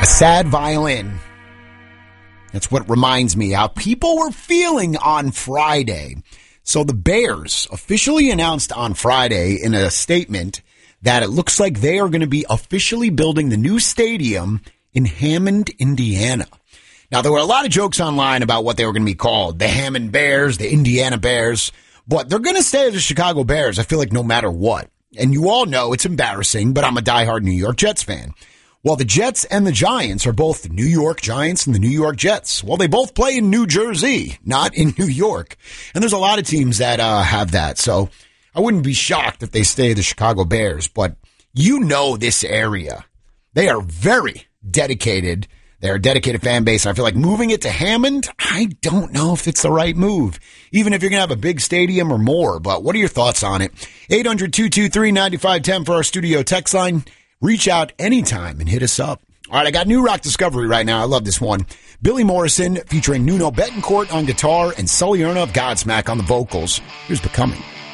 sad violin. That's what reminds me how people were feeling on Friday. So the Bears officially announced on Friday in a statement that it looks like they are going to be officially building the new stadium in Hammond, Indiana. Now, there were a lot of jokes online about what they were going to be called, the Hammond Bears, the Indiana Bears, but they're going to stay as the Chicago Bears, I feel like, no matter what. And you all know it's embarrassing, but I'm a diehard New York Jets fan. Well, the Jets and the Giants are both the New York Giants and the New York Jets. Well, they both play in New Jersey, not in New York. And there's a lot of teams that have that. So I wouldn't be shocked if they stay the Chicago Bears. But you know this area. They are very dedicated. They're a dedicated fan base. I feel like moving it to Hammond, I don't know if it's the right move, even if you're going to have a big stadium or more. But what are your thoughts on it? 800-223-9510 for our studio text line. Reach out anytime and hit us up. All right, I got new rock discovery right now. I love this one. Billy Morrison featuring Nuno Bettencourt on guitar and Sully Erna of Godsmack on the vocals. Here's Becoming.